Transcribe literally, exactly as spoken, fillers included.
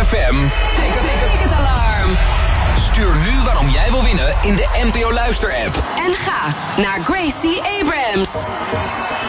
F M. Ticketalarm. Stuur nu waarom jij wil winnen in de N P O Luister-app. En ga naar Gracie Abrams.